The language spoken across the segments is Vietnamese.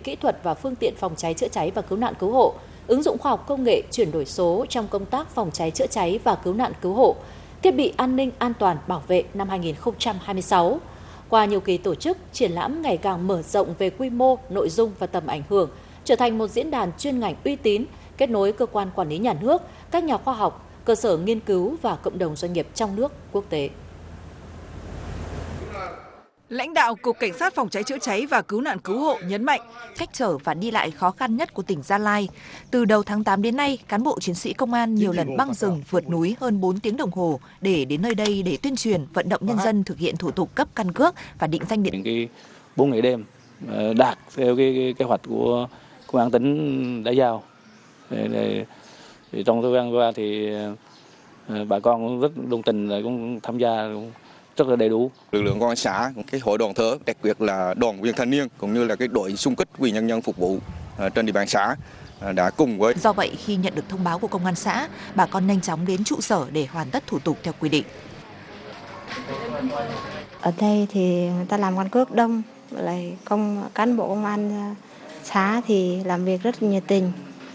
kỹ thuật và phương tiện phòng cháy chữa cháy và cứu nạn cứu hộ, ứng dụng khoa học công nghệ chuyển đổi số trong công tác phòng cháy chữa cháy và cứu nạn cứu hộ, thiết bị an ninh an toàn bảo vệ năm 2026. Qua nhiều kỳ tổ chức, triển lãm ngày càng mở rộng về quy mô, nội dung và tầm ảnh hưởng, trở thành một diễn đàn chuyên ngành uy tín, kết nối cơ quan quản lý nhà nước, các nhà khoa học, cơ sở nghiên cứu và cộng đồng doanh nghiệp trong nước, quốc tế. Lãnh đạo Cục Cảnh sát Phòng cháy chữa cháy và Cứu nạn Cứu hộ nhấn mạnh, cách trở và đi lại khó khăn nhất của tỉnh Gia Lai. Từ đầu tháng 8 đến nay, cán bộ chiến sĩ công an nhiều lần băng rừng vượt núi hơn 4 tiếng đồng hồ để đến nơi đây để tuyên truyền, vận động nhân dân thực hiện thủ tục cấp căn cước và định danh điện tử. 4 ngày đêm đạt theo cái kế hoạch của Công an tỉnh đã giao. Trong thời gian qua thì bà con cũng rất đồng tình, cũng tham gia rất là đầy đủ. Lực lượng công an xã, cái hội đoàn thể, đặc biệt là đoàn viên thanh niên cũng như là cái đội xung kích vì nhân dân phục vụ trên địa bàn xã đã cùng với. Do vậy, khi nhận được thông báo của công an xã, bà con nhanh chóng đến trụ sở để hoàn tất thủ tục theo quy định. Ở đây thì người ta làm căn cước đông, lại cán bộ công an xã thì làm việc rất nhiệt tình,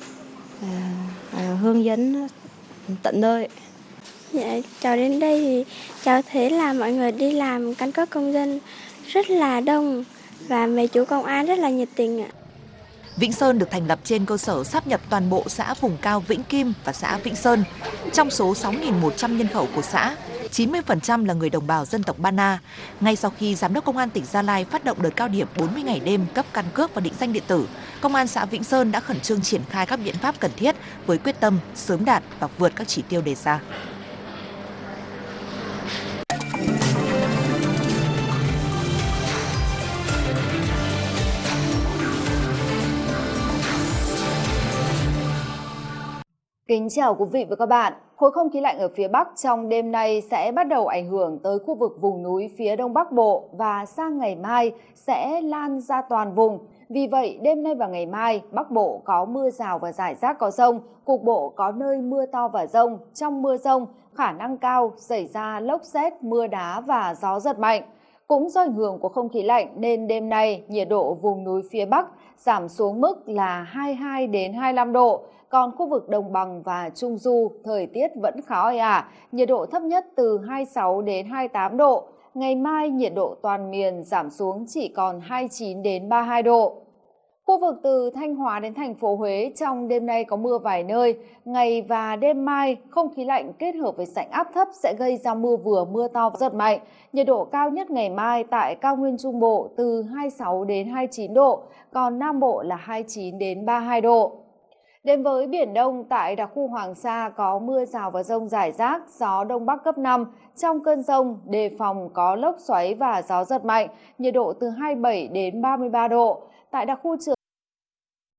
hướng dẫn tận nơi. Dạ, cháu đến đây thì cháu thấy là mọi người đi làm căn cước công dân rất là đông và mấy chú công an rất là nhiệt tình ạ. Vĩnh Sơn được thành lập trên cơ sở sáp nhập toàn bộ xã vùng cao Vĩnh Kim và xã Vĩnh Sơn. Trong số 6.100 nhân khẩu của xã, 90% là người đồng bào dân tộc Ba Na. Ngay sau khi Giám đốc Công an tỉnh Gia Lai phát động đợt cao điểm 40 ngày đêm cấp căn cước và định danh điện tử, Công an xã Vĩnh Sơn đã khẩn trương triển khai các biện pháp cần thiết với quyết tâm sớm đạt và vượt các chỉ tiêu đề ra. Kính chào quý vị và các bạn. Khối không khí lạnh ở phía Bắc trong đêm nay sẽ bắt đầu ảnh hưởng tới khu vực vùng núi phía Đông Bắc Bộ và sang ngày mai sẽ lan ra toàn vùng. Vì vậy, đêm nay và ngày mai, Bắc Bộ có mưa rào và rải rác có dông, cục bộ có nơi mưa to và dông. Trong mưa dông, khả năng cao xảy ra lốc sét, mưa đá và gió giật mạnh. Cũng do ảnh hưởng của không khí lạnh nên đêm nay nhiệt độ vùng núi phía Bắc giảm xuống mức là 22 đến 25 độ. Còn khu vực đồng bằng và trung du, thời tiết vẫn khá oi ả, nhiệt độ thấp nhất từ 26 đến 28 độ. Ngày mai nhiệt độ toàn miền giảm xuống chỉ còn 29 đến 32 độ. Khu vực từ Thanh Hóa đến thành phố Huế trong đêm nay có mưa vài nơi. Ngày và đêm mai, không khí lạnh kết hợp với rãnh áp thấp sẽ gây ra mưa vừa mưa to và giật mạnh. Nhiệt độ cao nhất ngày mai tại cao nguyên Trung Bộ từ 26 đến 29 độ, còn Nam Bộ là 29 đến 32 độ. Đến với Biển Đông, tại đặc khu Hoàng Sa có mưa rào và dông rải rác, gió Đông Bắc cấp 5. Trong cơn dông, đề phòng có lốc xoáy và gió giật mạnh, nhiệt độ từ 27 đến 33 độ. Tại đặc khu Trường